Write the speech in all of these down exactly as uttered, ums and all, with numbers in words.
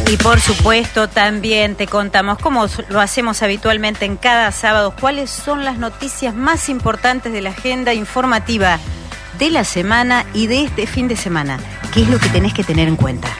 Y por supuesto también te contamos, como lo hacemos habitualmente en cada sábado, cuáles son las noticias más importantes de la agenda informativa de la semana y de este fin de semana. ¿Qué es lo que tenés que tener en cuenta?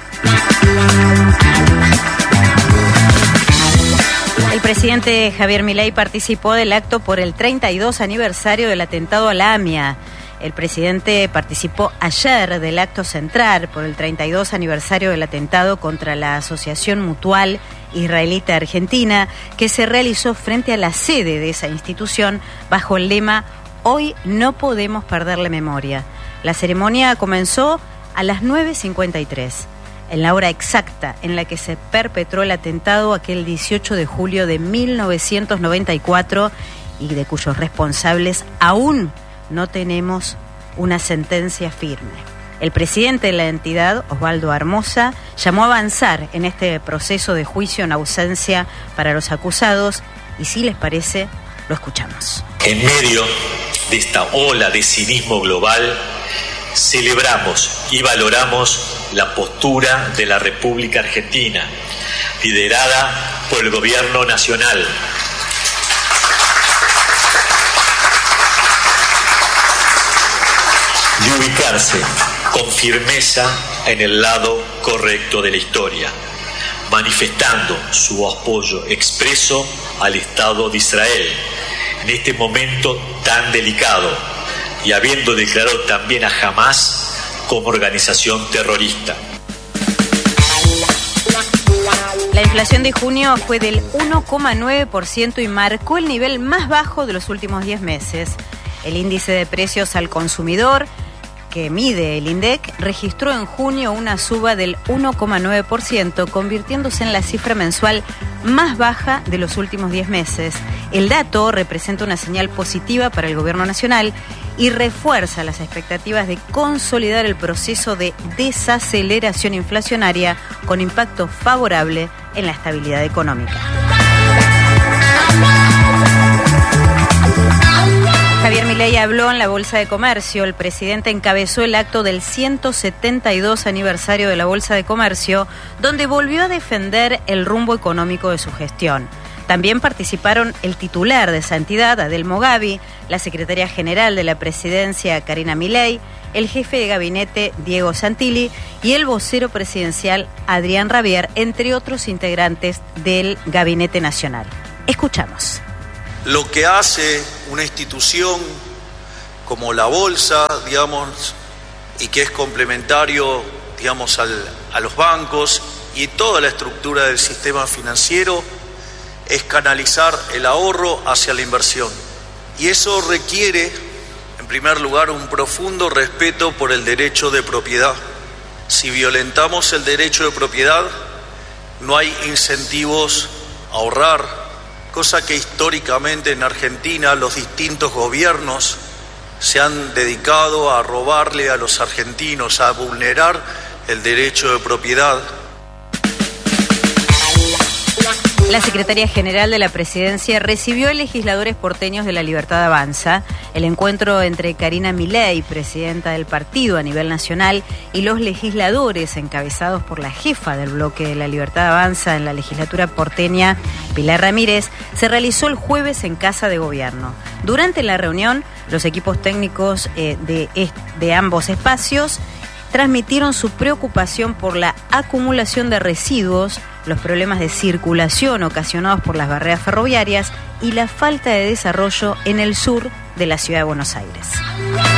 El presidente Javier Milei participó del acto por el treinta y dos aniversario del atentado a la AMIA. El presidente participó ayer del acto central por el treinta y dos aniversario del atentado contra la Asociación Mutual Israelita Argentina, que se realizó frente a la sede de esa institución bajo el lema "Hoy no podemos perder la memoria". La ceremonia comenzó a las nueve cincuenta y tres, en la hora exacta en la que se perpetró el atentado aquel dieciocho de julio de mil novecientos noventa y cuatro y de cuyos responsables aún no tenemos una sentencia firme. El presidente de la entidad, Osvaldo Armoza, llamó a avanzar en este proceso de juicio en ausencia para los acusados y, si les parece, lo escuchamos. En medio de esta ola de cinismo global, celebramos y valoramos la postura de la República Argentina, liderada por el Gobierno Nacional, de ubicarse con firmeza en el lado correcto de la historia, manifestando su apoyo expreso al Estado de Israel en este momento tan delicado y habiendo declarado también a Hamás como organización terrorista. La inflación de junio fue del uno coma nueve por ciento y marcó el nivel más bajo de los últimos diez meses. El índice de precios al consumidor, que mide el INDEC, registró en junio una suba del uno coma nueve por ciento, convirtiéndose en la cifra mensual más baja de los últimos diez meses. El dato representa una señal positiva para el gobierno nacional y refuerza las expectativas de consolidar el proceso de desaceleración inflacionaria con impacto favorable en la estabilidad económica. Javier Milei habló en la Bolsa de Comercio. El presidente encabezó el acto del ciento setenta y dos aniversario de la Bolsa de Comercio, donde volvió a defender el rumbo económico de su gestión. También participaron el titular de esa entidad, Adelmo Gavi, la secretaria general de la presidencia, Karina Milei, el jefe de gabinete, Diego Santilli, y el vocero presidencial, Adrián Rabier, entre otros integrantes del Gabinete Nacional. Escuchamos. Lo que hace una institución como la Bolsa, digamos, y que es complementario, digamos, al, a los bancos y toda la estructura del sistema financiero, es canalizar el ahorro hacia la inversión. Y eso requiere, en primer lugar, un profundo respeto por el derecho de propiedad. Si violentamos el derecho de propiedad, no hay incentivos a ahorrar, cosa que históricamente en Argentina los distintos gobiernos se han dedicado a robarle a los argentinos, a vulnerar el derecho de propiedad. La Secretaría General de la Presidencia recibió a legisladores porteños de La Libertad Avanza. El encuentro entre Karina Milei, presidenta del partido a nivel nacional, y los legisladores encabezados por la jefa del bloque de La Libertad Avanza en la legislatura porteña, Pilar Ramírez, se realizó el jueves en Casa de Gobierno. Durante la reunión, los equipos técnicos eh, de, de ambos espacios transmitieron su preocupación por la acumulación de residuos, los problemas de circulación ocasionados por las barreras ferroviarias y la falta de desarrollo en el sur de la ciudad de Buenos Aires.